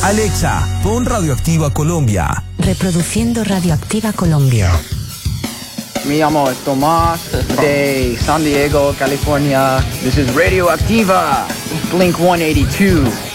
Alexa, pon Radioactiva Colombia. Reproduciendo Radioactiva Colombia. Me llamo Tomás de San Diego, California. This is Radioactiva, Blink 182.